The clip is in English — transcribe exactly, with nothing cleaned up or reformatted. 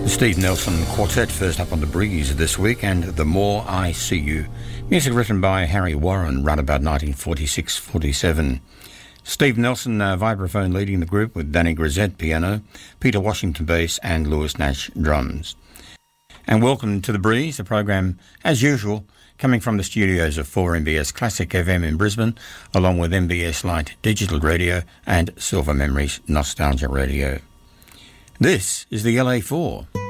Steve Nelson Quartet first up on the breeze this week, and The More I See You. Music written by Harry Warren, right about nineteen forty-six forty-seven. Steve Nelson uh, vibraphone leading the group, with Danny Grisette piano, Peter Washington bass, and Lewis Nash drums. And welcome to The Breeze, the program, as usual, coming from the studios of four M B S Classic F M in Brisbane, along with M B S Light Digital Radio and Silver Memories Nostalgia Radio. This is the L A four.